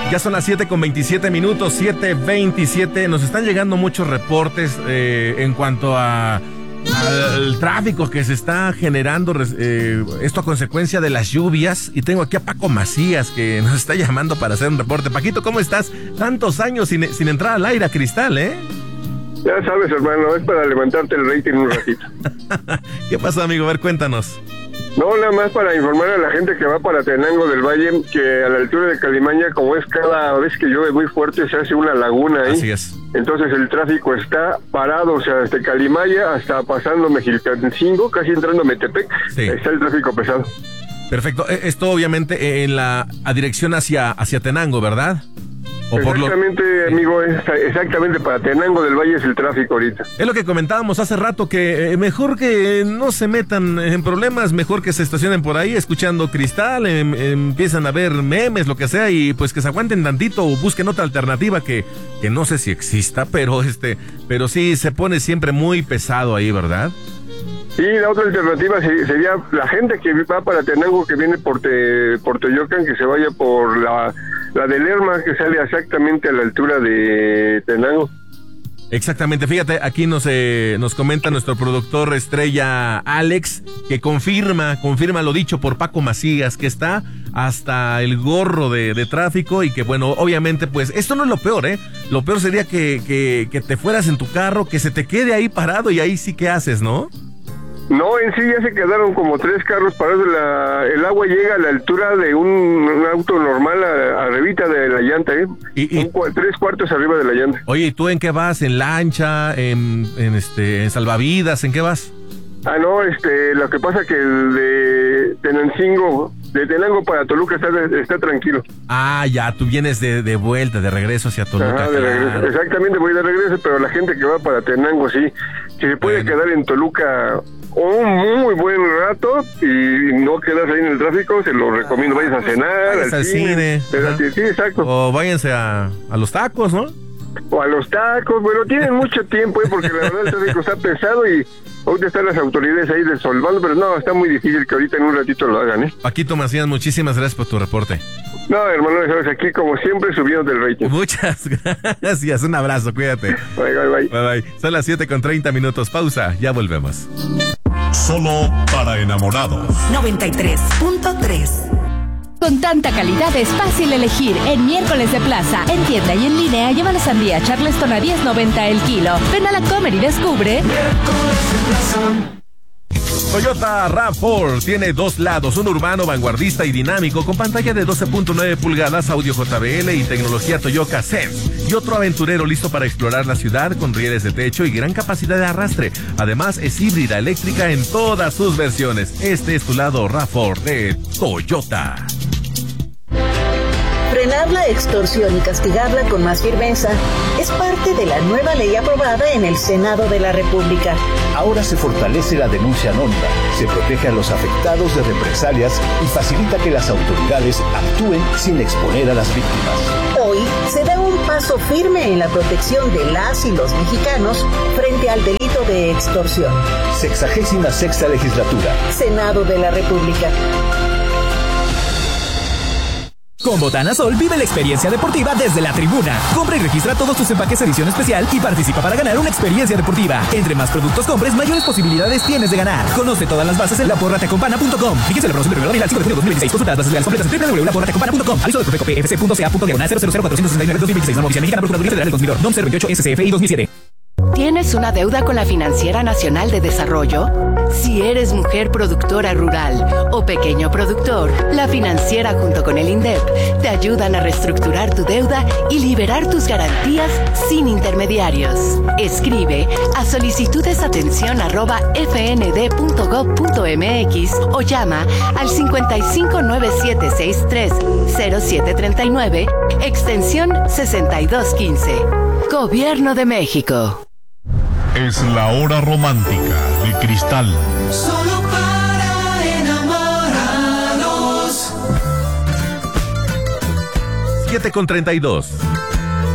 Ya son las 7:27, 7:27. Nos están llegando muchos reportes en cuanto al tráfico que se está generando, esto a consecuencia de las lluvias. Y tengo aquí a Paco Macías, que nos está llamando para hacer un reporte. Paquito, ¿cómo estás? Tantos años sin entrar al aire a Cristal, ¿eh? Ya sabes, hermano, es para levantarte el rating un ratito. ¿Qué pasó, amigo? A ver, cuéntanos. No, nada más para informar a la gente que va para Tenango del Valle, que a la altura de Calimaña, como es cada vez que llueve muy fuerte, se hace una laguna ahí. Así es. Entonces el tráfico está parado, o sea, desde Calimaya hasta pasando Mexicalcingo, casi entrando a Metepec, sí. Está el tráfico pesado. Perfecto. Esto obviamente a dirección hacia Tenango, ¿verdad? Exactamente, amigo, exactamente para Tenango del Valle es el tráfico ahorita. Es lo que comentábamos hace rato, que mejor que no se metan en problemas, mejor que se estacionen por ahí escuchando Cristal, empiezan a ver memes, lo que sea, y pues que se aguanten tantito o busquen otra alternativa que no sé si exista, pero sí se pone siempre muy pesado ahí, ¿verdad? Sí, la otra alternativa sería la gente que va para Tenango, que viene por Teyocan, que se vaya por la de Lerma, que sale exactamente a la altura de Tenango. Exactamente, fíjate, aquí nos comenta nuestro productor estrella Alex, que confirma lo dicho por Paco Macías, que está hasta el gorro de tráfico y que bueno, obviamente pues esto no es lo peor, lo peor sería que te fueras en tu carro, que se te quede ahí parado y ahí sí que haces, ¿no? No, en sí ya se quedaron como 3 carros parados. El agua llega a la altura de un auto normal, arribita de la llanta, ¿eh? 3 cuartos arriba de la llanta. Oye, ¿y tú en qué vas? ¿En lancha? ¿En salvavidas? ¿En qué vas? No, lo que pasa que el de Tenango para Toluca está tranquilo. Ya, tú vienes de vuelta, de regreso hacia Toluca. De regreso. Exactamente, voy de regreso, pero la gente que va para Tenango, sí, que se puede quedar en Toluca un muy buen rato y no quedarse ahí en el tráfico, se lo recomiendo. Vayas a cenar, al cine. Sí, exacto. O váyanse a los tacos, ¿no? O a los tacos, bueno, tienen mucho tiempo, porque la verdad el tráfico está pesado y ahorita están las autoridades ahí resolviendo, pero no, está muy difícil que ahorita en un ratito lo hagan, Paquito Macías, muchísimas gracias por tu reporte. No, hermano, sabes, aquí como siempre subiendo del rating. Muchas gracias, un abrazo, cuídate. Bye. Son las 7:30, pausa, ya volvemos. Solo para enamorados. 93.3. Con tanta calidad es fácil elegir. En Miércoles de Plaza, en tienda y en línea, lleva la sandía Charleston a $10.90 el kilo. Ven a la Comer y descubre. Miércoles de Plaza. Toyota RAV4 tiene 2 lados, uno urbano, vanguardista y dinámico, con pantalla de 12.9 pulgadas, audio JBL y tecnología Toyota Sense, y otro aventurero listo para explorar la ciudad con rieles de techo y gran capacidad de arrastre. Además, es híbrida eléctrica en todas sus versiones. Este es tu lado RAV4 de Toyota. Frenar la extorsión y castigarla con más firmeza es parte de la nueva ley aprobada en el Senado de la República. Ahora se fortalece la denuncia anónima, se protege a los afectados de represalias y facilita que las autoridades actúen sin exponer a las víctimas. Hoy se da un paso firme en la protección de las y los mexicanos frente al delito de extorsión. 66ª legislatura. Senado de la República. Con Botana Sol vive la experiencia deportiva desde la tribuna. Compra y registra todos tus empaques edición especial y participa para ganar una experiencia deportiva. Entre más productos compres, mayores posibilidades tienes de ganar. Conoce todas las bases en laporrateacompana.com. Fíjense la promoción de regalo del 5 de junio de 2016. Consulta las bases legales completas en www.laporrateacompana.com. Aviso de Profeco PFC.ca.469-469 Noticia Mexicana Procuraduría Federal del Consumidor. NOM 028 SCFI 2007. ¿Tienes una deuda con la Financiera Nacional de Desarrollo? Si eres mujer productora rural o pequeño productor, la Financiera junto con el INDEP te ayudan a reestructurar tu deuda y liberar tus garantías sin intermediarios. Escribe a solicitudesatención@fnd.gov.mx o llama al 5597630739, extensión 6215. Gobierno de México. Es la hora romántica de Cristal. Solo para enamorados. 7:32.